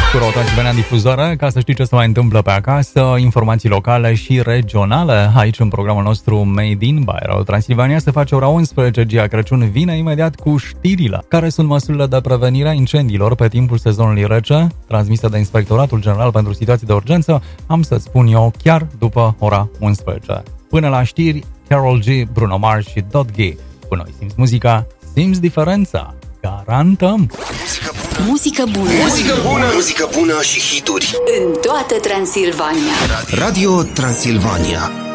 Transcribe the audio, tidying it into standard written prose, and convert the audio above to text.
cu Transilvania Difuzoare, ca să știi ce se mai întâmplă pe acasă, informații locale și regionale. Aici, în programul nostru Made in by Radio Transilvania, se face ora 11, Gia Crăciun vine imediat cu știrile. Care sunt măsurile de prevenire a incendiilor pe timpul sezonului rece, transmise de Inspectoratul General pentru Situații de Urgență, am să spun eu chiar după ora 11. Până la știri, Karol G, Bruno Mars și Dot G. Cu noi simți muzica, simți diferența. Garantăm! Muzică bună! Muzică bună! Muzică bună și hituri în toată Transilvania. Radio Transilvania.